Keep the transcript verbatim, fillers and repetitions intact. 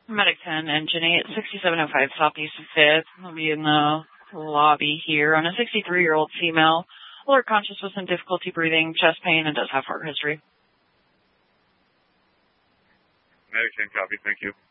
Medic ten, Engine eight, sixty-seven oh five Southeast fifth. I'll be in the lobby here on a sixty-three-year-old female. Alert conscious with some difficulty breathing, chest pain, and does have heart history. Medic ten, copy. Thank you.